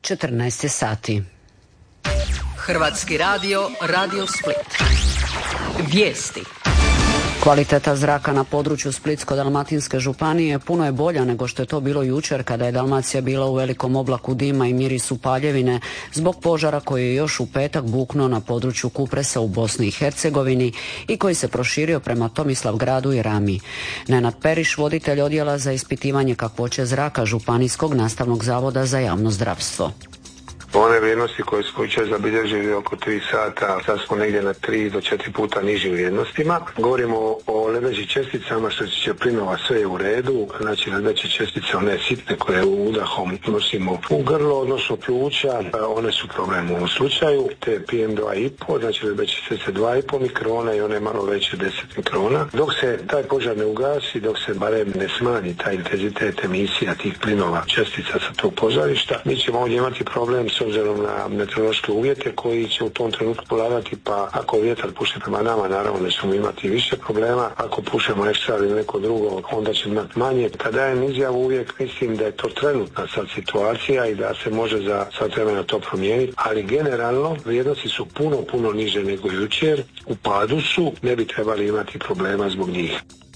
14 sati. Hrvatski radio, Radio Split. Vijesti. Kvaliteta zraka na području Splitsko-dalmatinske županije puno je bolja nego što je to bilo jučer kada je Dalmacija bila u velikom oblaku dima i mirisu paljevine zbog požara koji je još u petak buknuo na području Kupresa u Bosni i Hercegovini i koji se proširio prema Tomislavgradu i Rami. Nenad Periš, voditelj odjela za ispitivanje kakvoće zraka Županijskog nastavnog zavoda za javno zdravstvo. One vrijednosti koje smo jučer zabilježili oko 3 sata, sad smo negdje na 3 do 4 puta nižim vrijednostima. Govorimo o lebdećim česticama, što se tiče plinova, sve je u redu. Znači lebdeće čestice, one sitne koje udahom nosimo u grlo, odnosno pluća, one su problem u ovom slučaju. Te PM2,5, znači lebdeće čestice 2,5 mikrona i one malo veće 10 mikrona. Dok se taj požar ne ugasi, dok se barem ne smanji taj intenzitet emisija tih plinova čestica sa tog požarišta, mi ćemo ovdje imati problem s obzirom na meteorološke uvjete koji će u tom trenutku polavati, pa ako vjetar puše prema nama, naravno da ćemo imati više problema. Ako pušemo ekstra ili neko drugo, onda će imati manje. Kada dajem izjavu, uvijek mislim da je to trenutna sad situacija i da se može za sat vremena to promijeniti, ali generalno vrijednosti su puno niže nego jučer, u padu su, ne bi trebali imati problema zbog njih.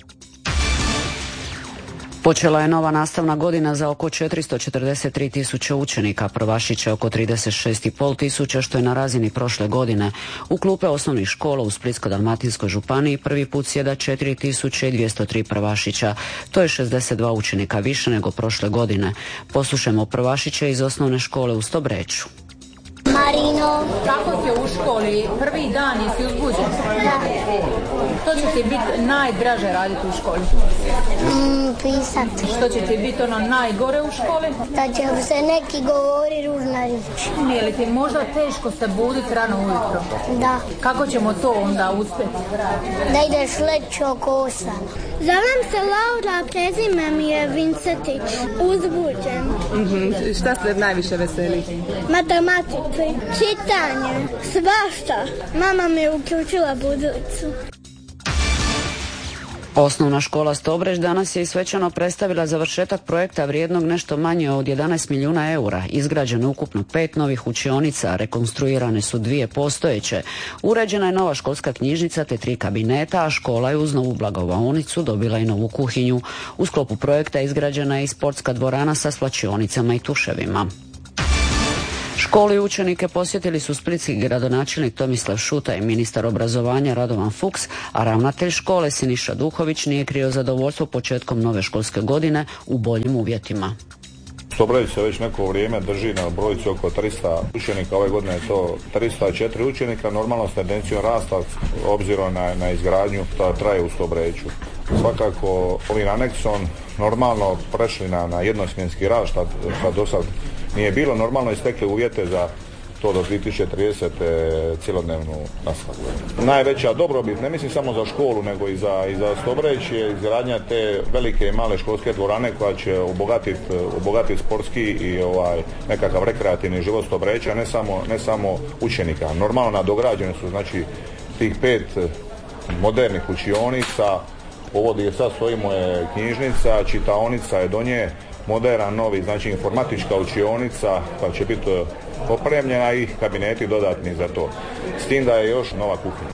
Počela je nova nastavna godina za oko 443 tisuće učenika, prvašića oko 36,5 tisuća, što je na razini prošle godine. U klupe osnovnih škola u Splitsko-dalmatinskoj županiji prvi put sjeda 4203 prvašića. To je 62 učenika više nego prošle godine. Poslušajmo prvašiće iz osnovne škole u Stobreču. Marino. Kako ti je u školi? Prvi dan jesi uzbuđen? Da. Što će ti biti najdraže raditi u školi? Pisati. Što će ti biti ono najgore u školi? Da će se neki govori ružna riječ. Nije li ti možda teško se buditi rano ujutro? Da. Kako ćemo to onda uspjeti? Da ideš leći oko 8. Zovem se Laura, prezime mi je Vincetić. Uzbuđen. Šta se najviše veseli? Matematici, čitanje, svašta. Mama mi je uključila budilicu. Osnovna škola Stobreć danas je i svečano predstavila završetak projekta vrijednog nešto manje od 11 milijuna eura. Izgrađeno ukupno 5 novih učionica, rekonstruirane su 2 postojeće. Uređena je nova školska knjižnica te 3 kabineta, a škola je uz novu blagovaonicu dobila i novu kuhinju. U sklopu projekta izgrađena je i sportska dvorana sa svlačionicama i tuševima. Školu i učenike posjetili su splitski gradonačelnik Tomislav Šuta i ministar obrazovanja Radovan Fuchs, a ravnatelj škole Siniša Duhović nije krio zadovoljstvo početkom nove školske godine u boljim uvjetima. Stobreć se već neko vrijeme drži na brojci oko 300 učenika, ove godine je to 304 učenika, normalno s tendencijom rasta obzirom na izgradnju koja traje u Stobreću. Svakako ovim aneksom normalno prešli na jednosmjenski rad, što do sad nije bilo, normalno istekli uvjete za to do 2030. cjelodnevnu nastavu. Najveća dobrobit, ne mislim samo za školu, nego i za Stobreć je izgradnja te velike i male školske dvorane koja će obogatiti sportski i nekakav rekreativni život Stobreća, ne samo učenika. Normalno nadograđene su znači tih 5 modernih učionica, ovo gdje sad stojimo je knjižnica, čitaonica je do nje, moderan novi, znači informatička učionica koja će biti opremljena i kabineti dodatni za to. S tim da je još nova kuhinja.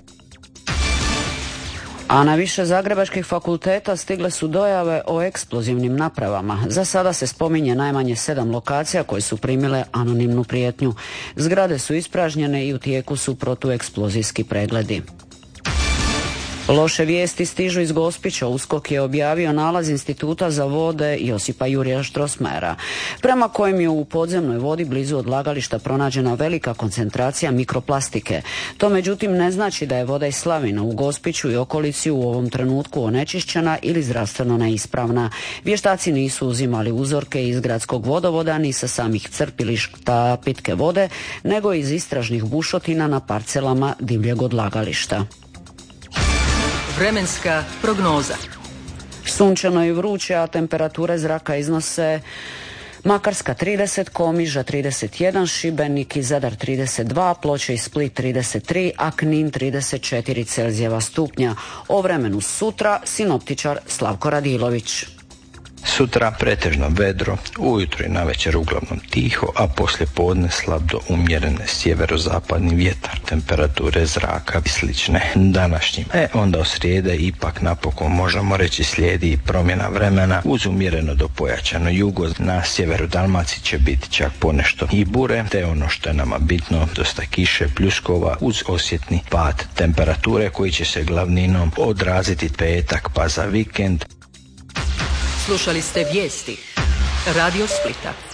A na više zagrebačkih fakulteta stigle su dojave o eksplozivnim napravama. Za sada se spominje najmanje 7 lokacija koje su primile anonimnu prijetnju. Zgrade su ispražnjene i u tijeku su protueksplozijski pregledi. Loše vijesti stižu iz Gospića. USKOK je objavio nalaz Instituta za vode Josipa Jurija Strossmayera, prema kojem je u podzemnoj vodi blizu odlagališta pronađena velika koncentracija mikroplastike. To međutim ne znači da je voda iz slavina u Gospiću i okolici u ovom trenutku onečišćena ili zdravstveno neispravna. Vještaci nisu uzimali uzorke iz gradskog vodovoda ni sa samih crpilišta pitke vode, nego iz istražnih bušotina na parcelama divljeg odlagališta. Vremenska prognoza. Sunčano i vruće, a temperature zraka iznose Makarska 30, Komiža 31, Šibenik i Zadar 32, Ploče i Split 33, a Knin 34 Celzijeva stupnja. O vremenu sutra sinoptičar Slavko Radilović. Sutra pretežno vedro, ujutro i navečer uglavnom tiho, a poslije podne slab do umjerene sjeverozapadni vjetar. Temperature zraka slične današnjim. Onda od srijede ipak napokon možemo reći slijedi promjena vremena uz umjereno do pojačano jugo. Na sjeveru Dalmacije će biti čak ponešto i bure, te ono što je nama bitno, dosta kiše, pljuskova uz osjetni pad temperature koji će se glavninom odraziti petak pa za vikend. Slušali ste vijesti Radio Splita.